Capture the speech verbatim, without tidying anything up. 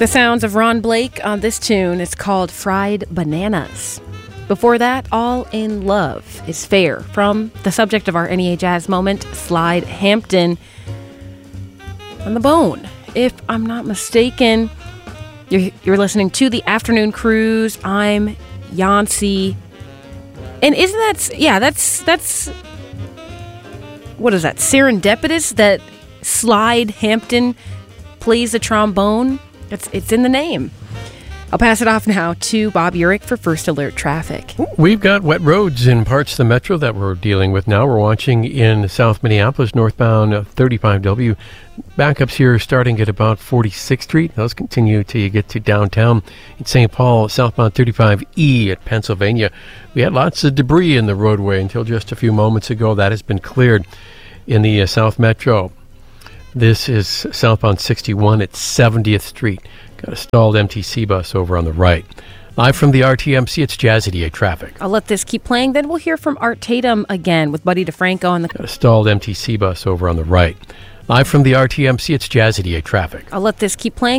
The sounds of Ron Blake on this tune is called Fried Bananas. Before that, All in Love is Fair from the subject of our N E A Jazz moment, Slide Hampton. On the Bone, if I'm not mistaken. You're, you're listening to The Afternoon Cruise. I'm Yancy. And isn't that, yeah, that's, that's, what is that, serendipitous that Slide Hampton plays the trombone? It's, it's in the name. I'll pass it off now to Bob Urich for First Alert Traffic. We've got wet roads in parts of the metro that we're dealing with now. We're watching in South Minneapolis, northbound thirty-five W. Backups here starting at about forty-sixth Street. Those continue till you get to downtown. In Saint Paul, southbound thirty-five E at Pennsylvania. We had lots of debris in the roadway until just a few moments ago. That has been cleared in the uh, South Metro. This is southbound sixty-one at seventieth Street. Got a stalled M T C bus over on the right. Live from the R T M C, it's Jazz eighty-eight Traffic. I'll let this keep playing, then we'll hear from Art Tatum again with Buddy DeFranco on the... Got a stalled M T C bus over on the right. Live from the R T M C, it's Jazz eighty-eight Traffic. I'll let this keep playing.